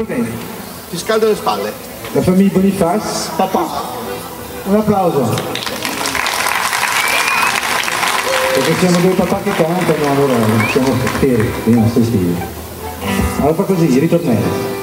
bene. Ti scaldo le spalle. La famiglia Boniface, papà. Un applauso. Perché siamo due papà che cantano, allora siamo fieri dei nostri figli. Allora fa così, ritornello.